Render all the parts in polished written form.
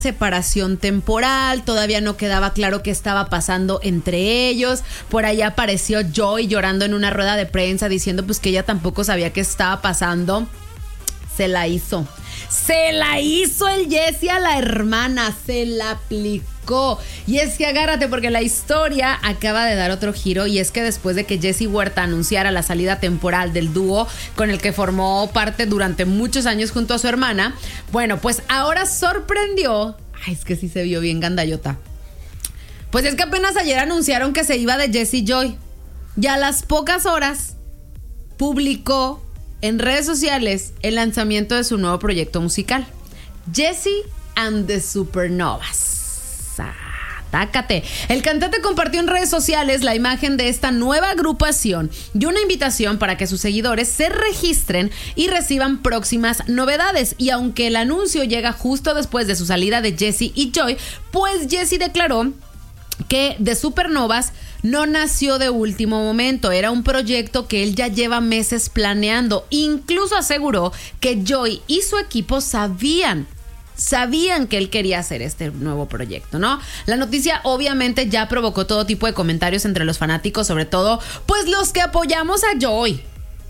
separación temporal, todavía no quedaba claro qué estaba pasando entre ellos. Por allá apareció Joy llorando en una rueda de prensa diciendo pues que ella tampoco sabía qué estaba pasando. Se la hizo el Jesse a la hermana, se la aplicó. Y es que agárrate porque la historia acaba de dar otro giro, y es que después de que Jessie Huerta anunciara la salida temporal del dúo con el que formó parte durante muchos años junto a su hermana, bueno, pues ahora sorprendió. Ay, es que sí se vio bien gandallota. Pues es que apenas ayer anunciaron que se iba de Jessie Joy, y a las pocas horas publicó en redes sociales el lanzamiento de su nuevo proyecto musical, Jessie and the Supernovas. Atácate. El cantante compartió en redes sociales la imagen de esta nueva agrupación y una invitación para que sus seguidores se registren y reciban próximas novedades. Y aunque el anuncio llega justo después de su salida de Jessie y Joy, pues Jessie declaró que The Supernovas no nació de último momento, era un proyecto que él ya lleva meses planeando. Incluso aseguró que Joy y su equipo sabían que él quería hacer este nuevo proyecto, ¿no? La noticia obviamente ya provocó todo tipo de comentarios entre los fanáticos, sobre todo pues los que apoyamos a Joy.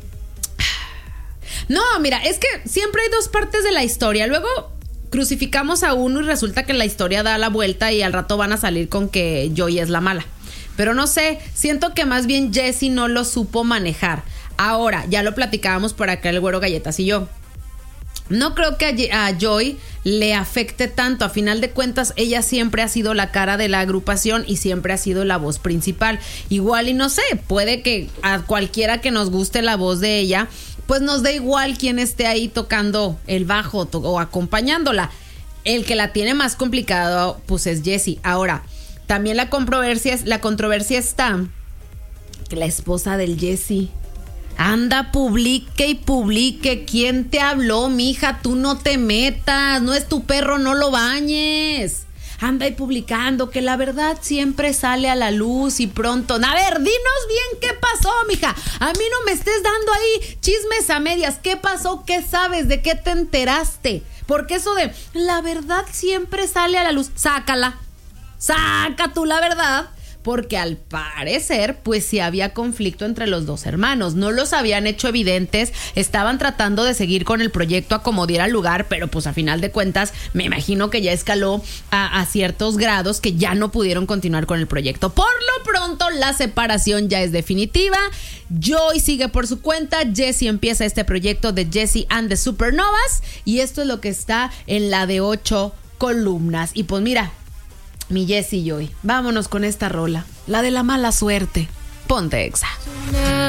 No, mira, es que siempre hay dos partes de la historia. Luego crucificamos a uno y resulta que la historia da la vuelta y al rato van a salir con que Joy es la mala. Pero no sé, siento que más bien Jessie no lo supo manejar. Ahora, ya lo platicábamos por acá el Güero Galletas y yo. No creo que a Joy le afecte tanto. A final de cuentas, ella siempre ha sido la cara de la agrupación y siempre ha sido la voz principal. Igual y no sé, puede que a cualquiera que nos guste la voz de ella, pues nos da igual quién esté ahí tocando el bajo o acompañándola. El que la tiene más complicado, pues es Jessie. Ahora, también la controversia está que la esposa del Jessie anda, publique y publique. ¿Quién te habló, mija? Tú no te metas, no es tu perro, no lo bañes. Anda y publicando que la verdad siempre sale a la luz y pronto. A ver, dinos bien qué pasó, mija. A mí no me estés dando ahí chismes a medias. ¿Qué pasó? ¿Qué sabes? ¿De qué te enteraste? Porque eso de la verdad siempre sale a la luz, sácala. Saca tú la verdad, porque al parecer pues sí había conflicto entre los dos hermanos. No los habían hecho evidentes, estaban tratando de seguir con el proyecto a como diera lugar, pero pues a final de cuentas me imagino que ya escaló a ciertos grados que ya no pudieron continuar con el proyecto. Por lo pronto la separación ya es definitiva. Joy sigue por su cuenta, Jessie empieza este proyecto de Jessie and the Supernovas, y esto es lo que está en la de 8 columnas. Y pues mira, mi Jessie y Joy, vámonos con esta rola, la de la mala suerte. Ponte Exa.